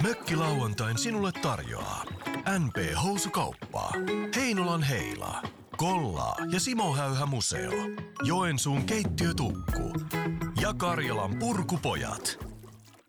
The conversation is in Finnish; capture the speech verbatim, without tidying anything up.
Mökkilauantain sinulle tarjoaa N P-housukauppa, Heinolan Heila, Kollaa ja Simo Häyhä Museo, Joensuun keittiötukku ja Karjalan Purkupojat.